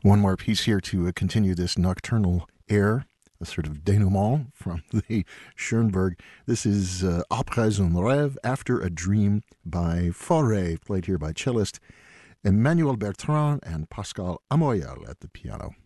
One more piece here to continue this nocturnal air, a sort of denouement from the Schoenberg. This is Après un rêve, After a Dream by Fauré, played here by cellist Emmanuel Bertrand and Pascal Amoyal at the piano.